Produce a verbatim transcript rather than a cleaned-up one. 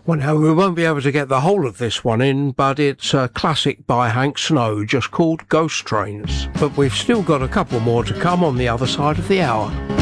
Well, no, we won't be able to get the whole of this one in, but it's a classic by Hank Snow, just called Ghost Trains. But we've still got a couple more to come on the other side of the hour.